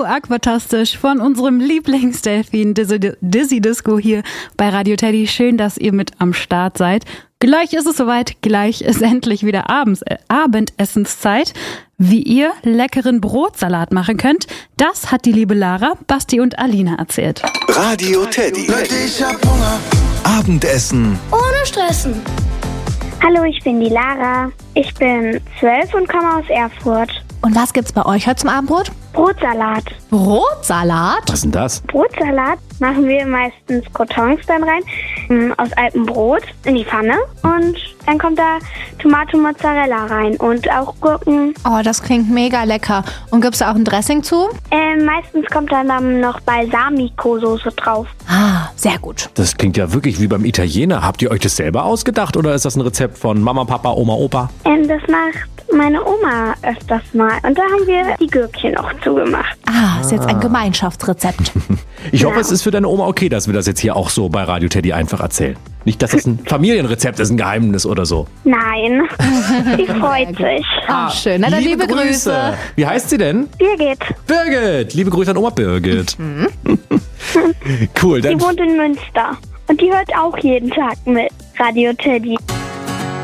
Aquatastisch von unserem Lieblingsdelfin Dizzy Disco hier bei Radio Teddy. Schön, dass ihr mit am Start seid. Gleich ist es soweit, gleich ist endlich wieder Abendessenszeit. Wie ihr leckeren Brotsalat machen könnt, das hat die liebe Lara, Basti und Alina erzählt. Radio Teddy. Ich hab Hunger. Abendessen. Ohne Stressen. Hallo, ich bin die Lara. Ich bin 12 und komme aus Erfurt. Und was gibt's bei euch heute zum Abendbrot? Brotsalat. Brotsalat? Was ist denn das? Brotsalat machen wir meistens Crotons dann rein, aus altem Brot in die Pfanne und dann kommt da Tomate und Mozzarella rein und auch Gurken. Oh, das klingt mega lecker. Und gibt's da auch ein Dressing zu? Meistens kommt dann noch Balsamico-Soße drauf. Ah, sehr gut. Das klingt ja wirklich wie beim Italiener. Habt ihr euch das selber ausgedacht oder ist das ein Rezept von Mama, Papa, Oma, Opa? Das macht meine Oma öfters mal und da haben wir die Gürkchen noch zugemacht. Ah, ist jetzt ein Gemeinschaftsrezept. Ich hoffe, es ist für deine Oma okay, dass wir das jetzt hier auch so bei Radio Teddy einfach erzählen. Nicht, dass das ein Familienrezept ist, ein Geheimnis oder so. Nein, sie freut sich. Ah, schön. Na dann liebe Grüße. Wie heißt sie denn? Birgit. Birgit. Liebe Grüße an Oma Birgit. Cool. Die wohnt in Münster und die hört auch jeden Tag mit Radio Teddy.